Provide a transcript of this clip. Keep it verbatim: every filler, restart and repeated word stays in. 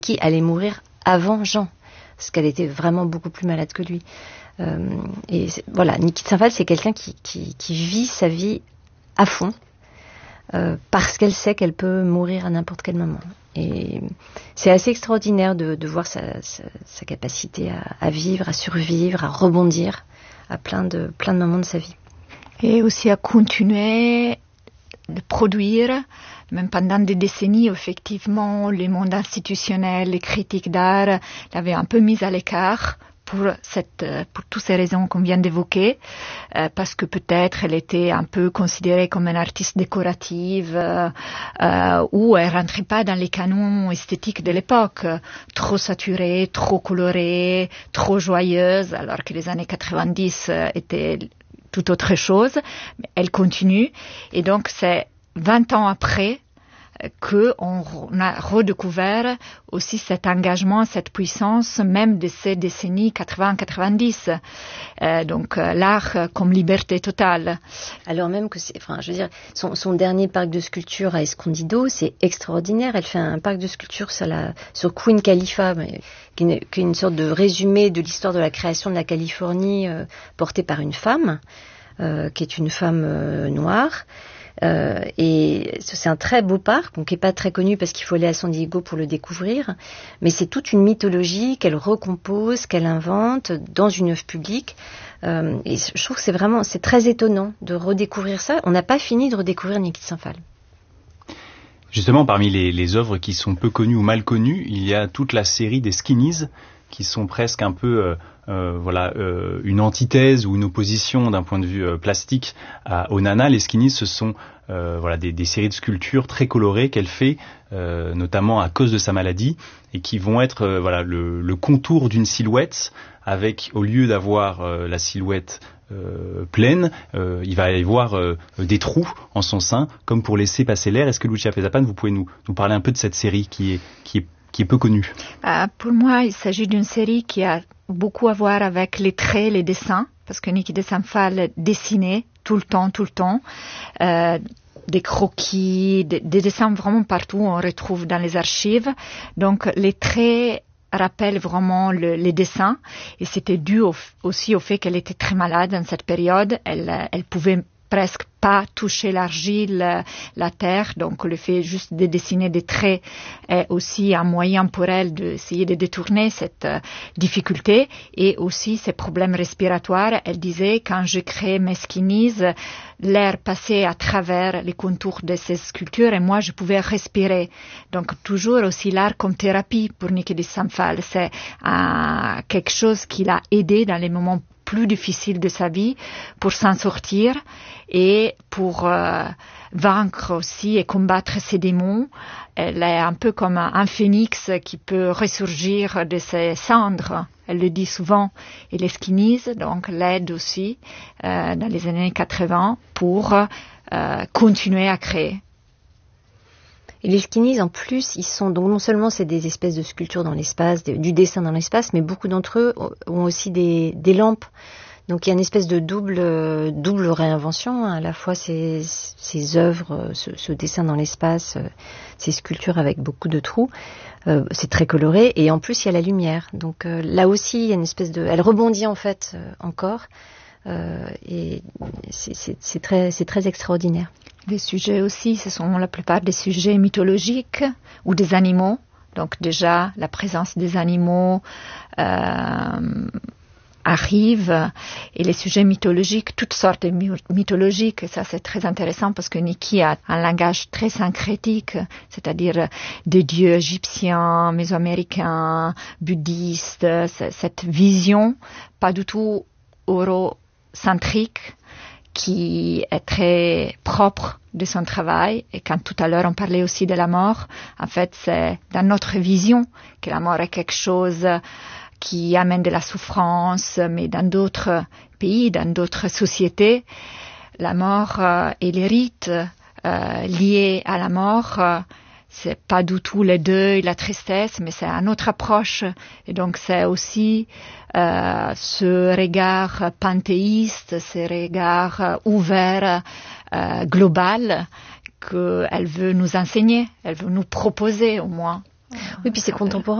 qui allait mourir avant Jean, parce qu'elle était vraiment beaucoup plus malade que lui. Euh, et voilà, Niki de Saint-Phal, c'est quelqu'un qui, qui, qui vit sa vie à fond, euh, parce qu'elle sait qu'elle peut mourir à n'importe quel moment. Et c'est assez extraordinaire de, de voir sa, sa, sa capacité à, à vivre, à survivre, à rebondir à plein de, plein de moments de sa vie. Et aussi à continuer de produire, même pendant des décennies, effectivement, le monde institutionnel, les critiques d'art l'avaient un peu mise à l'écart pour, cette, pour toutes ces raisons qu'on vient d'évoquer, euh, parce que peut-être elle était un peu considérée comme une artiste décorative, euh, euh, ou elle rentrait pas dans les canons esthétiques de l'époque, trop saturée, trop colorée, trop joyeuse, alors que les années quatre-vingt-dix euh, étaient tout autre chose. Elle continue, et donc c'est vingt ans après qu'on a redécouvert aussi cet engagement, cette puissance, même de ces décennies quatre-vingts quatre-vingt-dix. Euh, donc euh, l'art comme liberté totale. Alors même que c'est, enfin, je veux dire, son, son dernier parc de sculpture à Escondido, c'est extraordinaire. Elle fait un parc de sculpture sur la, sur Queen Khalifa, qui est, qui est une sorte de résumé de l'histoire de la création de la Californie, euh, portée par une femme, euh, qui est une femme euh, noire. Euh, et c'est un très beau parc, donc qui est pas très connu parce qu'il faut aller à San Diego pour le découvrir, mais c'est toute une mythologie qu'elle recompose, qu'elle invente dans une œuvre publique. Euh, et je trouve que c'est vraiment, c'est très étonnant de redécouvrir ça. On n'a pas fini de redécouvrir Niki de Saint-Phal. Justement, parmi les, les œuvres qui sont peu connues ou mal connues, il y a toute la série des Skinnies, qui sont presque un peu euh, euh, voilà euh, une antithèse ou une opposition d'un point de vue euh, plastique à, aux nanas. Les Skinnies, ce sont euh, voilà des, des séries de sculptures très colorées qu'elle fait, euh, notamment à cause de sa maladie, et qui vont être euh, voilà le, le contour d'une silhouette, avec, au lieu d'avoir euh, la silhouette euh, pleine, euh, il va y avoir euh, des trous en son sein, comme pour laisser passer l'air. Est-ce que Lucia Pesapan, vous pouvez nous, nous parler un peu de cette série qui est, qui est qui est peu connue? Euh, pour moi, il s'agit d'une série qui a beaucoup à voir avec les traits, les dessins, parce que Niki de Saint-Phal dessinait tout le temps, tout le temps, euh, des croquis, des, des dessins vraiment partout, on retrouve dans les archives. Donc, les traits rappellent vraiment le, les dessins, et c'était dû au, aussi au fait qu'elle était très malade dans cette période. Elle, elle pouvait presque pas toucher l'argile, la terre, donc le fait juste de dessiner des traits est aussi un moyen pour elle d'essayer de détourner cette euh, difficulté, et aussi ses problèmes respiratoires. Elle disait, quand je crée mes skinnies, l'air passait à travers les contours de ces sculptures et moi je pouvais respirer. Donc toujours aussi l'art comme thérapie pour Niki de Saint-Phal, c'est euh, quelque chose qui l'a aidé dans les moments plus difficile de sa vie pour s'en sortir et pour euh, vaincre aussi et combattre ses démons. Elle est un peu comme un, un phénix qui peut ressurgir de ses cendres. Elle le dit souvent. Et les Skinnies, donc, l'aident aussi euh, dans les années quatre-vingts pour euh, continuer à créer. Et les Skinnies, en plus, ils sont, donc non seulement c'est des espèces de sculptures dans l'espace, de, du dessin dans l'espace, mais beaucoup d'entre eux ont aussi des, des lampes. Donc il y a une espèce de double, euh, double réinvention, hein, à la fois ces, ces œuvres, ce, ce dessin dans l'espace, euh, ces sculptures avec beaucoup de trous, euh, c'est très coloré, et en plus il y a la lumière. Donc euh, là aussi, il y a une espèce de, elle rebondit en fait euh, encore, euh, et c'est, c'est, c'est très, c'est très extraordinaire. Les sujets aussi, ce sont la plupart des sujets mythologiques ou des animaux. Donc déjà, la présence des animaux euh, arrive, et les sujets mythologiques, toutes sortes de mythologiques, et ça c'est très intéressant parce que Niki a un langage très syncrétique, c'est-à-dire des dieux égyptiens, mésoaméricains, bouddhistes, cette vision pas du tout eurocentrique, qui est très propre de son travail. Et quand tout à l'heure on parlait aussi de la mort, en fait c'est dans notre vision que la mort est quelque chose qui amène de la souffrance, mais dans d'autres pays, dans d'autres sociétés, la mort euh, et les rites euh, liés à la mort, euh, c'est pas du tout le deuil, la tristesse, mais c'est une autre approche. Et donc c'est aussi euh, ce regard panthéiste, ce regard ouvert, euh, global, qu'elle veut nous enseigner, elle veut nous proposer au moins Oui, puis c'est contemporain.